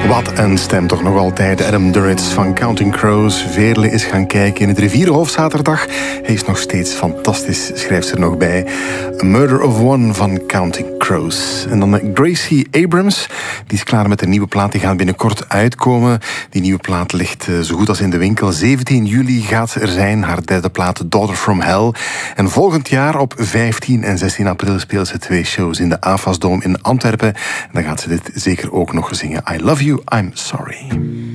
Wat een stem toch nog altijd. Adam Duritz van Counting Crows. Veerle is gaan kijken in het Rivierenhof zaterdag. Hij is nog steeds fantastisch, schrijft ze er nog bij. A Murder of One van Counting Crows. En dan Gracie Abrams. Die is klaar met een nieuwe plaat. Die gaat binnenkort uitkomen. Die nieuwe plaat ligt zo goed als in de winkel. 17 juli gaat ze er zijn. Haar derde plaat, Daughter from Hell. En volgend jaar op 15 en 16 april speelt ze 2 shows in de AFAS Dome in Antwerpen. En dan gaat ze dit zeker ook nog zingen. I Love You, I'm Sorry.